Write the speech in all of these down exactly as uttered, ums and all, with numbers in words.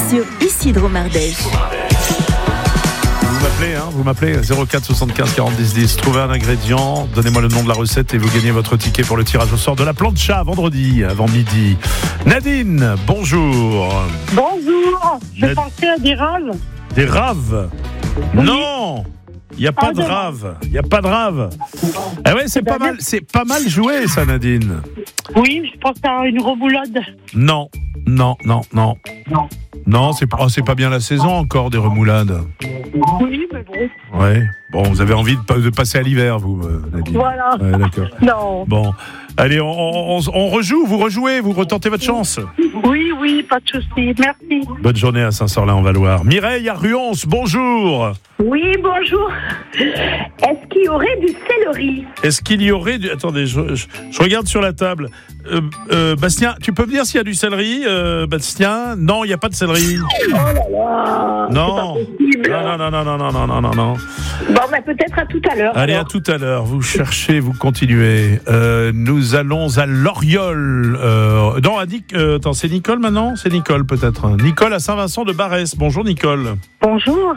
sur Isidro Mardèche. Vous m'appelez, hein, vous m'appelez zéro quatre soixante-quinze quarante dix dix. Trouvez un ingrédient, donnez-moi le nom de la recette et vous gagnez votre ticket pour le tirage au sort de la plancha vendredi avant midi. Nadine, bonjour. Bonjour, je Nad... pensais à des raves. Des raves Oui. Non, il n'y a pas Ah, de de- rave. Il n'y a pas de rave. Ah ouais, c'est pas mal, c'est pas mal joué ça, Nadine. Oui, je pensais à une remoulade. Non, non, non, non. Non. Non, c'est pas, oh, c'est pas bien la saison encore des remoulades. Oui, mais bon. Ouais. Bon, vous avez envie de, pa- de passer à l'hiver, vous, euh, Nadine. Voilà. Ouais, d'accord. Non. Bon, allez, on, on, on rejoue, vous rejouez, vous retentez votre chance. Oui, oui, pas de souci. Merci. Bonne journée à Saint-Sorlin-en-Valoir. Mireille à Ruons, bonjour. Oui, bonjour. Est-ce qu'il y aurait du céleri? Est-ce qu'il y aurait du... Attendez, je, je, je regarde sur la table. Euh, euh, Bastien, tu peux me dire s'il y a du céleri, euh, Bastien? Non, il n'y a pas de céleri. Oh là là. Non. C'est pas possible. Non, non, non, non, non, non, non, non, non. Bon, ben peut-être à tout à l'heure. Allez, alors. à tout à l'heure. Vous cherchez, vous continuez. Euh, nous allons à Loriol. Euh, non, à Nic- euh, attends, c'est Nicole maintenant? C'est Nicole peut-être. hein. Nicole à Saint-Vincent de Barès. Bonjour Nicole. Bonjour.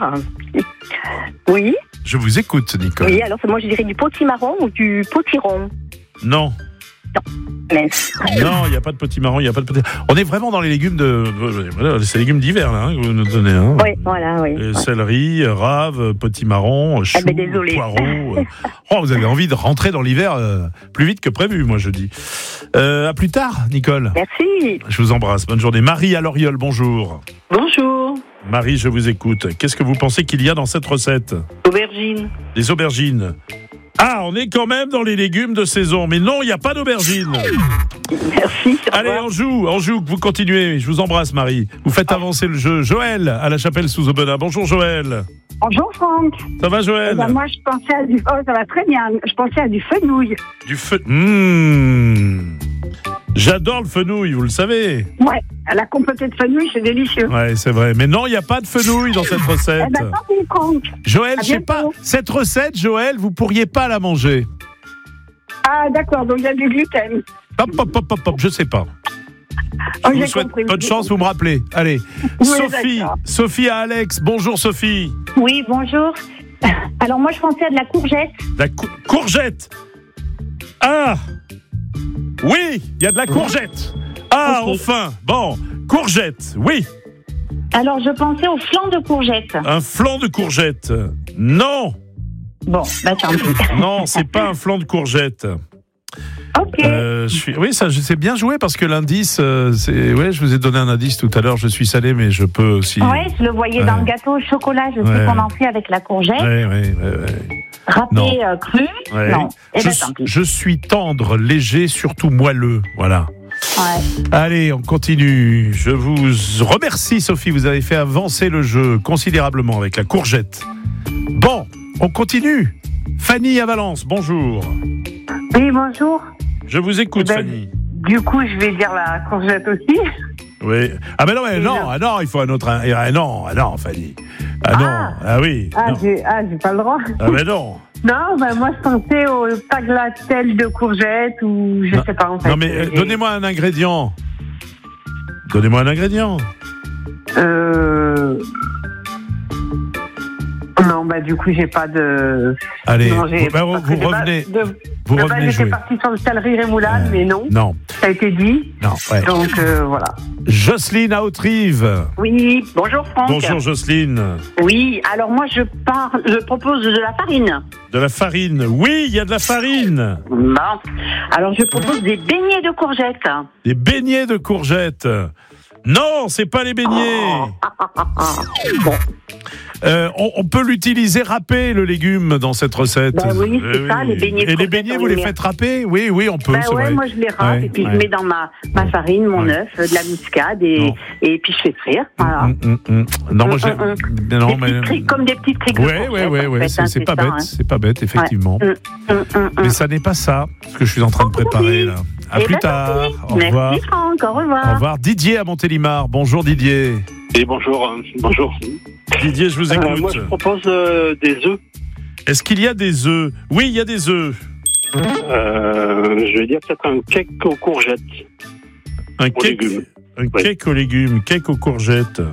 Oui. Je vous écoute, Nicole. Oui, alors c'est- moi je dirais du potimarron ou du potiron. Non, Mince. non, il n'y a pas de potimarron, il n'y a pas de petit. On est vraiment dans les légumes de. Voilà, c'est les légumes d'hiver là hein, que vous nous donnez. Hein. Oui, voilà, oui. Euh, céleri, rave, potimarron, chou, Ah ben, désolé. poireau. euh. Oh, vous avez envie de rentrer dans l'hiver euh, plus vite que prévu, moi je dis. Euh, à plus tard, Nicole. Merci. Je vous embrasse. Bonne journée. Marie à Loriol, bonjour. Bonjour. Marie, je vous écoute. Qu'est-ce que vous pensez qu'il y a dans cette recette? Aubergine. Des aubergines. Ah, on est quand même dans les légumes de saison. Mais non, il n'y a pas d'aubergines. Merci. au Allez, revoir. on joue, on joue, vous continuez. Je vous embrasse, Marie. Vous faites avancer le jeu. Joël, à la chapelle sous Aubenas. Bonjour, Joël. Bonjour Franck. Ça va, Joël? Eh ben, moi je pensais à du oh ça va très bien. Je pensais à du fenouil. Du feu. Mmh. J'adore le fenouil, vous le savez. Ouais, la compotée de fenouil c'est délicieux. Ouais, c'est vrai. Mais non, il n'y a pas de fenouil dans cette recette. Eh ben tant pis Franck. Joël, à je sais pas. bientôt. Cette recette, Joël, vous pourriez pas la manger. Ah d'accord, donc il y a du gluten. Hop, hop, hop, hop, hop, je sais pas. Oh, Je vous j'ai souhaite compris. bonne chance, vous me rappelez. Allez, Oui, Sophie, d'accord. Sophie à Alex. Bonjour Sophie. Oui, bonjour. Alors moi je pensais à de la courgette. La cou- courgette. Ah. Oui, il y a de la courgette. Ah, Ok. enfin. Bon, courgette. Oui, Alors je pensais au flan de courgette. un flan de courgette. Non, Bon, bah tant pis. non, c'est pas un flan de courgette. Ok. Euh, je suis... Oui, ça, je sais bien jouer parce que l'indice, euh, c'est. Ouais, je vous ai donné un indice tout à l'heure. Je suis salé, mais je peux aussi. Ouais, je le voyais Ouais. dans le gâteau au chocolat. Je sais Ouais. qu'on en fait avec la courgette. Ouais, ouais, ouais, ouais. Râpé Non. euh, cru. Ouais. Non. Eh je, ben tant pis. je suis tendre, léger, surtout moelleux. Voilà. Ouais. Allez, on continue. Je vous remercie, Sophie. Vous avez fait avancer le jeu considérablement avec la courgette. Bon, on continue. Fanny à Valence, bonjour. Oui, bonjour. Je vous écoute, Ben, Fanny. Du coup, je vais dire la courgette aussi. Oui. Ah ben non, mais non, ah non, il faut un autre. Ah non, ah non, Fanny. Ah non, Ah. ah oui. Ah, non. j'ai ah, j'ai pas le droit. Ah ben non. Non, ben moi je pensais au tagliatelle de courgette ou je Non, sais pas en fait. Non mais euh, J'ai- donnez-moi un ingrédient. Donnez-moi un ingrédient. Euh... Non, bah du coup j'ai pas de. Allez, non, j'ai- vous, ben, parce vous que j'ai pas revenez, de- vous de base, revenez j'étais jouer. partie sur le céleri rémoulade, Euh, mais non, Non, ça a été dit. non, ouais. Donc euh, voilà. Jocelyne à Haute-Rive. Oui, bonjour Franck. Bonjour Jocelyne. Oui, alors moi je parle, je propose de la farine. De la farine. Oui, il y a de la farine. Bon. Alors je propose des beignets de courgettes. Des beignets de courgettes. Non, c'est pas les beignets. Bon. Euh, on, on peut l'utiliser râpé, le légume, dans cette recette. Bah oui, c'est Euh, ça, les beignets de Et les courgettes, beignets, on vous les les met. faites râper? Oui, oui, on peut, Bah c'est ouais, vrai. moi je les râpe Ouais, et puis ouais. je mets dans ma, ma farine, mon Ouais. œuf, de la muscade et, Non. et puis je fais frire. Voilà. Hum, hum, hum. Non, moi, j'ai... Hum, hum, mais non, Des mais... petites criques, comme des petites criques de Ouais, courgettes, ouais, ouais, en ouais, fait, c'est, hein, c'est pas ça, bête, hein. c'est pas bête, effectivement. Hum, hum, hum, hum. Mais ça n'est pas ça, ce que je suis en train de préparer, là. À Eh plus ben, tard. tant pis. Au revoir. Merci Franck, au revoir. Au revoir. Didier à Montélimar. Bonjour Didier. Et bonjour, hein. bonjour. Didier, je vous écoute. Euh, moi, je propose euh, des œufs. Est-ce qu'il y a des œufs? Oui, il y a des œufs. Euh, je vais dire peut-être un cake aux courgettes. Un Aux cake, légumes. un Oui. cake aux légumes, cake aux courgettes.